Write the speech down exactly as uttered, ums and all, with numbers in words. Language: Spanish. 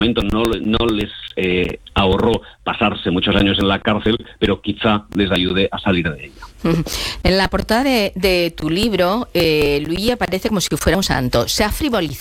no, no les eh, ahorró pasarse muchos años en la cárcel, pero quizá les ayude a salir de ella. En la portada de, de tu libro, eh, Luigi aparece como si fuera un santo. ¿Se ha frivolizado